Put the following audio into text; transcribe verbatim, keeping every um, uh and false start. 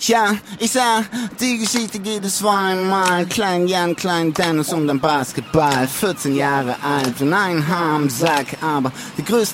Ja, ich sah, die Geschichte geht es zweimal. Klein Jan, Klein Dennis und ein Basketball. vierzehn Jahre alt und ein Haar im Sack, aber die größte